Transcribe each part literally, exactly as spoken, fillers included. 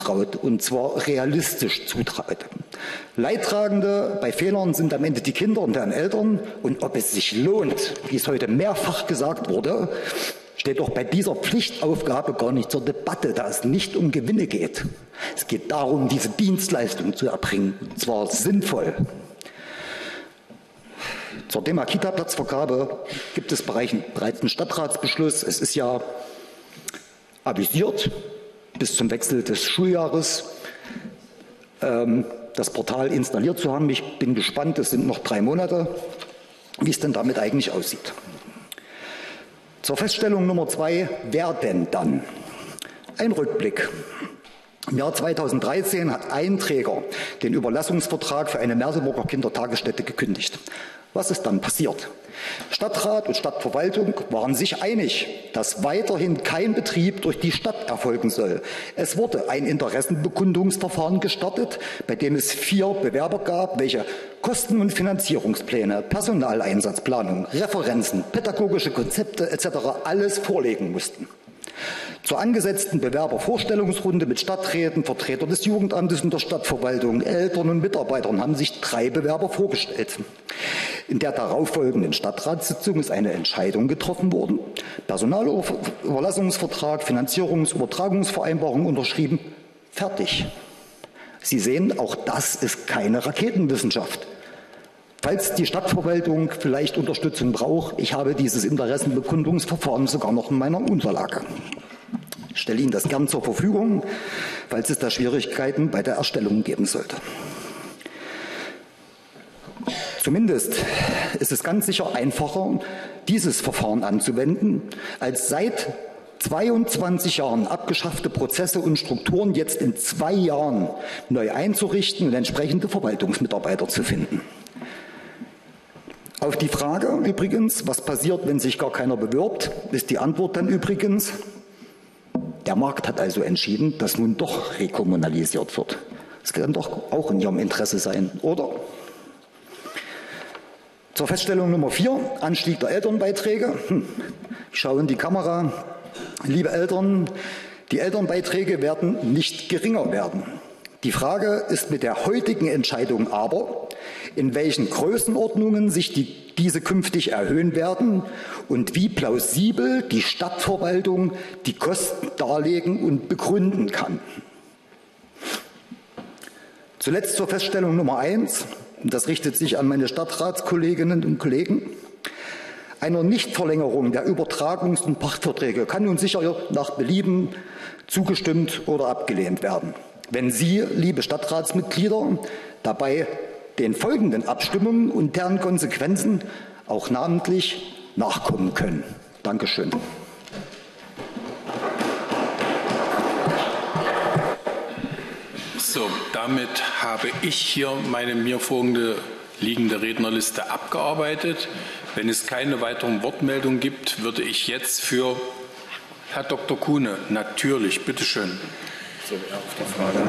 zutraut, und zwar realistisch zutraut. Leidtragende bei Fehlern sind am Ende die Kinder und deren Eltern. Und ob es sich lohnt, wie es heute mehrfach gesagt wurde, steht doch bei dieser Pflichtaufgabe gar nicht zur Debatte, da es nicht um Gewinne geht. Es geht darum, diese Dienstleistung zu erbringen, und zwar sinnvoll. Zur Thema Kita-Platzvergabe gibt es bereits einen Stadtratsbeschluss. Es ist ja avisiert bis zum Wechsel des Schuljahres ähm, das Portal installiert zu haben. Ich bin gespannt, es sind noch drei Monate, wie es denn damit eigentlich aussieht. Zur Feststellung Nummer zwei, wer denn dann? Ein Rückblick. Im Jahr zweitausenddreizehn hat ein Träger den Überlassungsvertrag für eine Merseburger Kindertagesstätte gekündigt. Was ist dann passiert? Stadtrat und Stadtverwaltung waren sich einig, dass weiterhin kein Betrieb durch die Stadt erfolgen soll. Es wurde ein Interessenbekundungsverfahren gestartet, bei dem es vier Bewerber gab, welche Kosten- und Finanzierungspläne, Personaleinsatzplanung, Referenzen, pädagogische Konzepte et cetera alles vorlegen mussten. Zur angesetzten Bewerbervorstellungsrunde mit Stadträten, Vertretern des Jugendamtes und der Stadtverwaltung, Eltern und Mitarbeitern haben sich drei Bewerber vorgestellt. In der darauffolgenden Stadtratssitzung ist eine Entscheidung getroffen worden, Personalüberlassungsvertrag, Finanzierungsübertragungsvereinbarung unterschrieben, fertig. Sie sehen, auch das ist keine Raketenwissenschaft. Falls die Stadtverwaltung vielleicht Unterstützung braucht, ich habe dieses Interessenbekundungsverfahren sogar noch in meiner Unterlage. Ich stelle Ihnen das gern zur Verfügung, falls es da Schwierigkeiten bei der Erstellung geben sollte. Zumindest ist es ganz sicher einfacher, dieses Verfahren anzuwenden, als seit zweiundzwanzig Jahren abgeschaffte Prozesse und Strukturen jetzt in zwei Jahren neu einzurichten und entsprechende Verwaltungsmitarbeiter zu finden. Auf die Frage übrigens, was passiert, wenn sich gar keiner bewirbt, ist die Antwort dann übrigens, der Markt hat also entschieden, dass nun doch rekommunalisiert wird. Das kann doch auch in Ihrem Interesse sein, oder? Zur Feststellung Nummer vier, Anstieg der Elternbeiträge. Hm. Ich schaue in die Kamera. Liebe Eltern, die Elternbeiträge werden nicht geringer werden. Die Frage ist mit der heutigen Entscheidung aber, in welchen Größenordnungen sich die, diese künftig erhöhen werden und wie plausibel die Stadtverwaltung die Kosten darlegen und begründen kann. Zuletzt zur Feststellung Nummer eins, und das richtet sich an meine Stadtratskolleginnen und Kollegen. Einer Nichtverlängerung der Übertragungs- und Pachtverträge kann nun sicher nach Belieben zugestimmt oder abgelehnt werden. Wenn Sie, liebe Stadtratsmitglieder, dabei den folgenden Abstimmungen und deren Konsequenzen auch namentlich nachkommen können. Dankeschön. So, damit habe ich hier meine mir folgende liegende Rednerliste abgearbeitet. Wenn es keine weiteren Wortmeldungen gibt, würde ich jetzt für Herr Doktor Kuhne, natürlich, bitteschön. So, auf die Frage.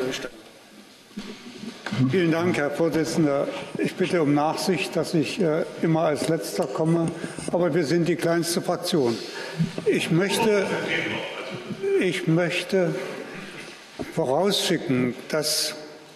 Vielen Dank, Herr Vorsitzender. Ich bitte um Nachsicht, dass ich äh, immer als Letzter komme, aber wir sind die kleinste Fraktion. Ich möchte, ich möchte vorausschicken, dass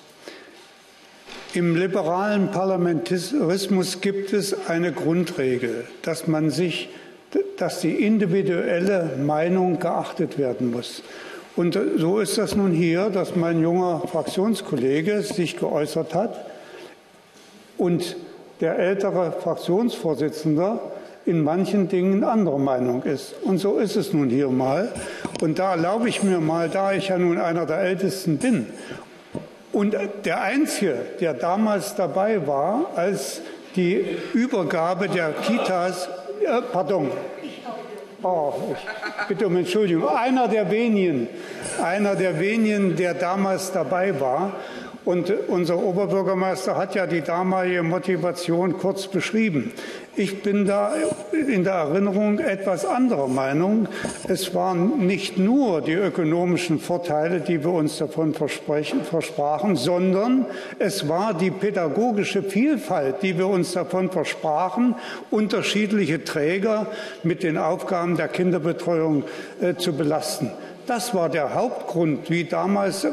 im liberalen Parlamentarismus gibt es eine Grundregel, dass man sich, dass die individuelle Meinung geachtet werden muss. Und so ist das nun hier, dass mein junger Fraktionskollege sich geäußert hat und der ältere Fraktionsvorsitzende in manchen Dingen anderer Meinung ist. Und so ist es nun hier mal. Und da erlaube ich mir mal, da ich ja nun einer der Ältesten bin und der Einzige, der damals dabei war, als die Übergabe der Kitas, äh, pardon, oh, ich bitte um Entschuldigung, einer der wenigen, einer der wenigen, der damals dabei war. Und unser Oberbürgermeister hat ja die damalige Motivation kurz beschrieben. Ich bin da in der Erinnerung etwas anderer Meinung. Es waren nicht nur die ökonomischen Vorteile, die wir uns davon versprachen, sondern es war die pädagogische Vielfalt, die wir uns davon versprachen, unterschiedliche Träger mit den Aufgaben der Kinderbetreuung äh, zu belasten. Das war der Hauptgrund, wie damals